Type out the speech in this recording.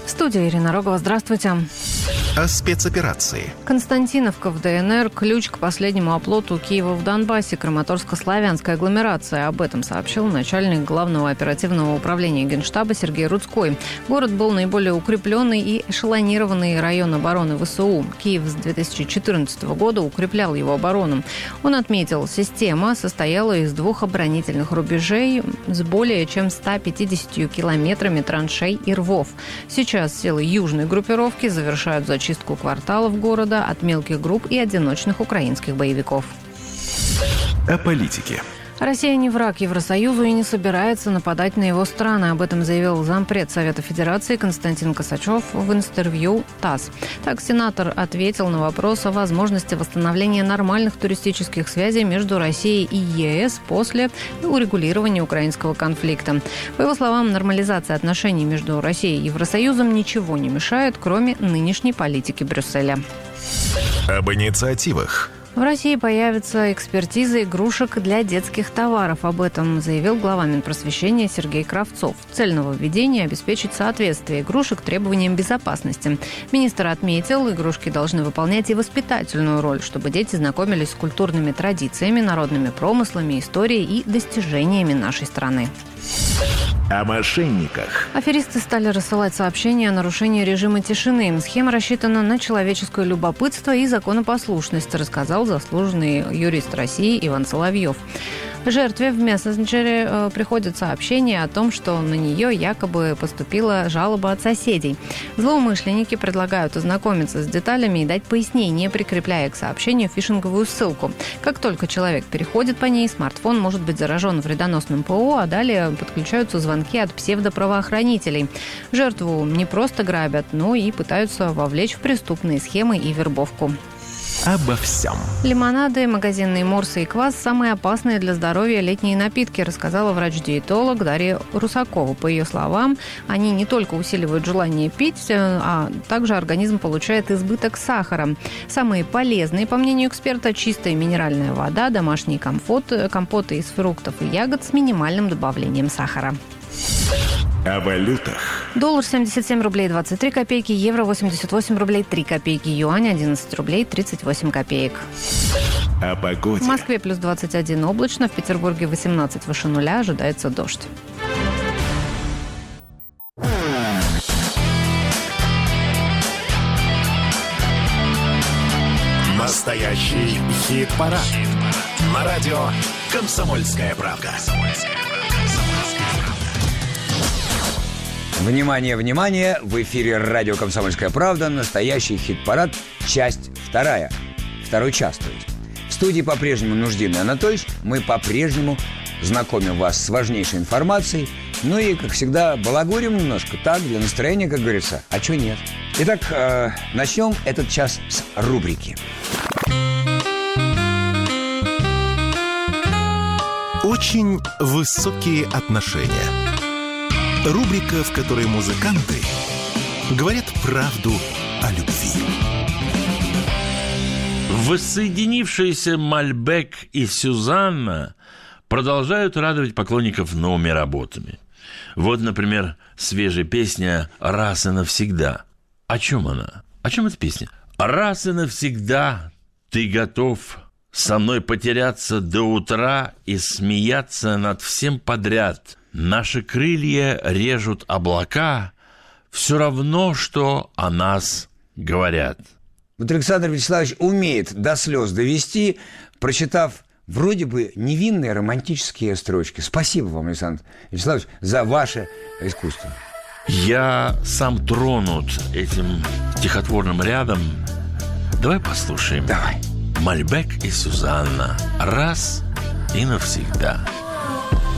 В студии Ирина Рогова. Здравствуйте. О спецоперации. Константиновка в ДНР – ключ к последнему оплоту Киева в Донбассе, Краматорско-славянская агломерация. Об этом сообщил начальник Главного оперативного управления Генштаба Сергей Рудской. Город был наиболее укрепленный и эшелонированный район обороны ВСУ. Киев с 2014 года укреплял его оборону. Он отметил, система состояла из 2 оборонительных рубежей с более чем 150 километрами траншей и рвов. Сейчас силы южной группировки завершают зачистку кварталов города от мелких групп и одиночных украинских боевиков. О политике. Россия не враг Евросоюзу и не собирается нападать на его страны. Об этом заявил зампред Совета Федерации Константин Косачев в интервью ТАСС. Так, сенатор ответил на вопрос о возможности восстановления нормальных туристических связей между Россией и ЕС после урегулирования украинского конфликта. По его словам, нормализация отношений между Россией и Евросоюзом ничего не мешает, кроме нынешней политики Брюсселя. Об инициативах. В России появится экспертиза игрушек для детских товаров. Об этом заявил глава Минпросвещения Сергей Кравцов. Цель нововведения – обеспечить соответствие игрушек требованиям безопасности. Министр отметил, игрушки должны выполнять и воспитательную роль, чтобы дети знакомились с культурными традициями, народными промыслами, историей и достижениями нашей страны. О мошенниках. Аферисты стали рассылать сообщения о нарушении режима тишины. Схема рассчитана на человеческое любопытство и законопослушность, рассказал заслуженный юрист России Иван Соловьев. Жертве в мессенджере приходит сообщение о том, что на нее якобы поступила жалоба от соседей. Злоумышленники предлагают ознакомиться с деталями и дать пояснение, прикрепляя к сообщению фишинговую ссылку. Как только человек переходит по ней, смартфон может быть заражен вредоносным ПО, а далее подключаются звонки от псевдоправоохранителей. Жертву не просто грабят, но и пытаются вовлечь в преступные схемы и вербовку. Обо всем. Лимонады, магазинные морсы и квас – самые опасные для здоровья летние напитки, рассказала врач-диетолог Дарья Русакова. По ее словам, они не только усиливают желание пить, а также организм получает избыток сахара. Самые полезные, по мнению эксперта, чистая минеральная вода, домашние компоты из фруктов и ягод с минимальным добавлением сахара. О валютах. Доллар 77 рублей 23 копейки, евро 88 рублей 3 копейки, юань 11 рублей 38 копеек. О погоде. В Москве плюс 21 облачно, в Петербурге 18 выше нуля, ожидается дождь. Настоящий хит-парад. На радио «Комсомольская правда». Внимание, внимание! В эфире радио «Комсомольская правда». Настоящий хит-парад. Часть 2. Второй час, то есть. В студии по-прежнему Нуждин Анатольевич. Мы по-прежнему знакомим вас с важнейшей информацией. Ну и, как всегда, балагурим немножко. Так, для настроения, как говорится. А чё нет? Итак, начнем этот час с рубрики. Очень высокие отношения. Рубрика, в которой музыканты говорят правду о любви. Воссоединившиеся Мальбек и Сюзанна продолжают радовать поклонников новыми работами. Вот, например, свежая песня «Раз и навсегда». О чем она? О чем эта песня? «Раз и навсегда ты готов со мной потеряться до утра и смеяться над всем подряд. Наши крылья режут облака, все равно, что о нас говорят». Вот Александр Вячеславович умеет до слез довести, прочитав вроде бы невинные романтические строчки. Спасибо вам, Александр Вячеславович, за ваше искусство. Я сам тронут этим стихотворным рядом. Давай послушаем. Давай. Мальбек и Сюзанна. Раз и навсегда.